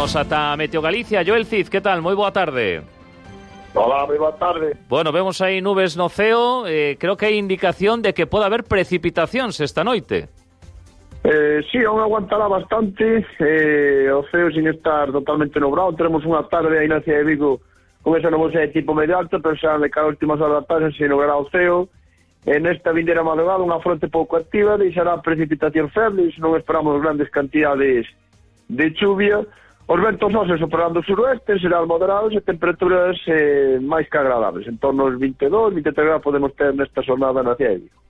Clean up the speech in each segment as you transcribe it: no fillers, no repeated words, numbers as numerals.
Vamos ata Meteo Galicia. Joel Cid, que tal? Moi boa tarde. Hola, moi boa tarde. Bueno, vemos aí nubes no ceo. Creo que hai indicación de que pode haber precipitacións esta noite. Sí, aún aguantará bastante. O ceo sin estar totalmente nublado. Tenemos unha tarde aí na cidade de Vigo con esa nubosidade de tipo medio alto, pero xa de cada últimas horas da tarde se nublará o ceo. Nesta vindeira madrugada unha fronte pouco activa deixará precipitacións febles, non esperamos grandes cantidades de chuvia. Os ventos hoxe soprando o suroeste serán moderados e temperaturas máis que agradables. En torno aos 22, 23 grados podemos ter nesta jornada na cidade de Vigo.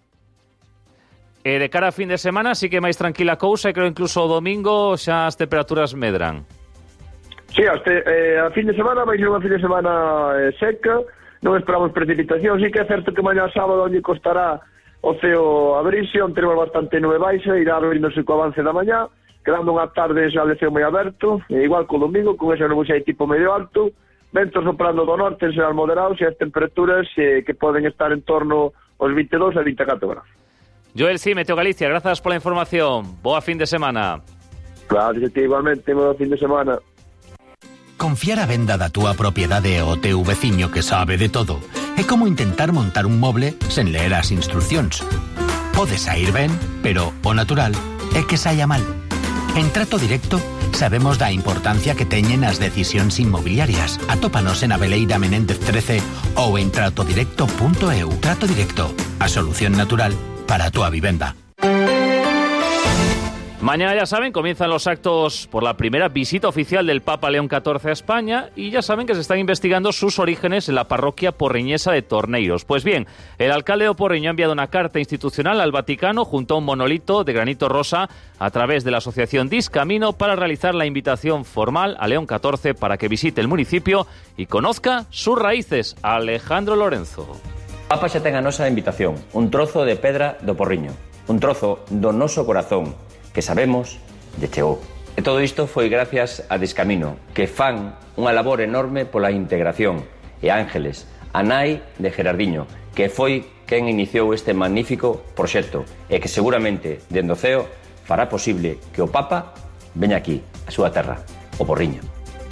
De cara a fin de semana sí que máis tranquila cousa e creo incluso o domingo xa as temperaturas medran. Sí, a fin de semana vai ser unha fin de semana seca, non esperamos precipitación. Sí que é certo que mañá sábado onde costará o ceo abrirse, onde teremos bastante nube baixa, irá abrindo-se co avance da mañá, quedando unha tarde xa de ceo moi aberto, igual co domingo, con esa nubosidade tipo medio alto, ventos soprando do norte serán moderados e as temperaturas que poden estar en torno aos 22 a 24 grados. Joel, sí, Meteo Galicia, grazas pola información. Boa fin de semana. Claro, que igualmente, boa fin de semana. Confiar a venda da túa propiedade ao teu veciño que sabe de todo é como intentar montar un moble sen ler as instruccións. Pode sair ben, pero o natural é que saia mal. En Trato Directo sabemos da importancia que teñen as decisións inmobiliarias. Atópanos en Aveleira Menéndez 13 ou en tratodirecto.eu. Trato Directo, a solución natural para a túa vivenda. Mañana, ya saben, comienzan los actos por la primera visita oficial del Papa León XIV a España y ya saben que se están investigando sus orígenes en la parroquia porriñesa de Torneiros. Pues bien, el alcalde de Porriño ha enviado una carta institucional al Vaticano junto a un monolito de granito rosa a través de la asociación Discamino para realizar la invitación formal a León XIV para que visite el municipio y conozca sus raíces. Alejandro Lorenzo. Papa xa ten a nosa invitación, un trozo de pedra do Porriño, un trozo do noso corazón, que sabemos de chegou. E todo isto foi gracias a Discamino, que fan unha labor enorme pola integración, e Ángeles, a nai de Gerardiño, que foi quen iniciou este magnífico proxecto e que seguramente, dende o ceo, fará posible que o Papa veña aquí, a súa terra, o Porriño.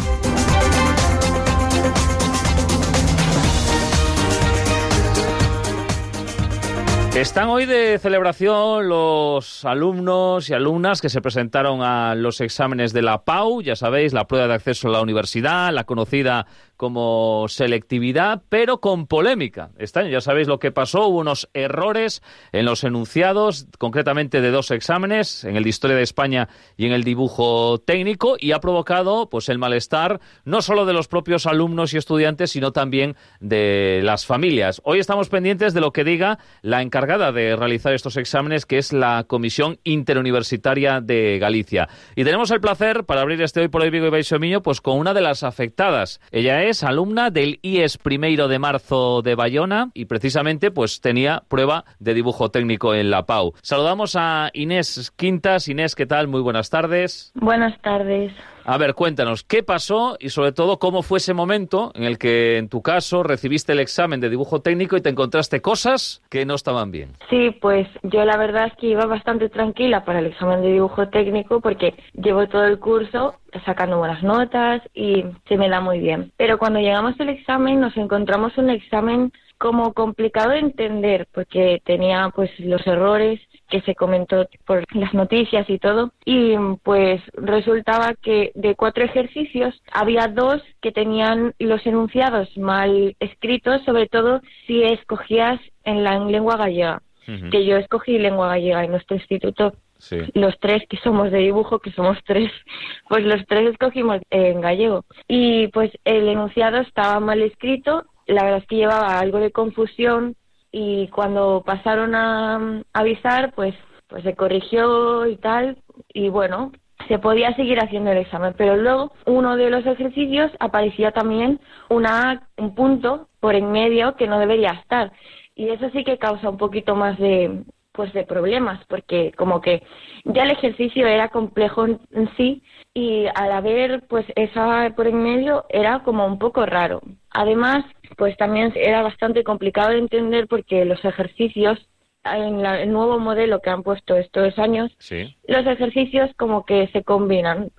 Están hoy de celebración los alumnos y alumnas que se presentaron a los exámenes de la PAU, ya sabéis, la prueba de acceso a la universidad, la conocida como selectividad, pero con polémica. Este año ya sabéis lo que pasó, hubo unos errores en los enunciados, concretamente de 2 exámenes, en el de Historia de España y en el dibujo técnico, y ha provocado pues el malestar no solo de los propios alumnos y estudiantes, sino también de las familias. Hoy estamos pendientes de lo que diga la encargada de realizar estos exámenes, que es la Comisión Interuniversitaria de Galicia. Y tenemos el placer, para abrir este Hoy por Hoy Vigo y Baixo Miño, pues con una de las afectadas. Ella es alumna del IES 1 de marzo de Bayona y precisamente pues tenía prueba de dibujo técnico en la PAU. Saludamos a Inés Quintas. Inés, ¿qué tal? Muy buenas tardes. Buenas tardes. A ver, cuéntanos, ¿qué pasó y sobre todo cómo fue ese momento en el que en tu caso recibiste el examen de dibujo técnico y te encontraste cosas que no estaban bien? Sí, pues yo la verdad es que iba bastante tranquila para el examen de dibujo técnico porque llevo todo el curso sacando buenas notas y se me da muy bien. Pero cuando llegamos al examen nos encontramos un examen como complicado de entender porque tenía pues los errores que se comentó por las noticias y todo, y pues resultaba que de 4 ejercicios había 2 que tenían los enunciados mal escritos, sobre todo si escogías en lengua gallega, que yo escogí lengua gallega en nuestro instituto. Sí. Los 3 que somos de dibujo, que somos 3, pues los 3 escogimos en gallego, y pues el enunciado estaba mal escrito, la verdad es que llevaba algo de confusión, y cuando pasaron a avisar, pues se corrigió y tal, y bueno, se podía seguir haciendo el examen, pero luego uno de los ejercicios aparecía también un punto por en medio que no debería estar, y eso sí que causa un poquito más de problemas, porque como que ya el ejercicio era complejo en sí, y al haber pues esa por en medio era como un poco raro. Además, pues también era bastante complicado de entender porque los ejercicios, en el nuevo modelo que han puesto estos años, sí, los ejercicios como que se combinan.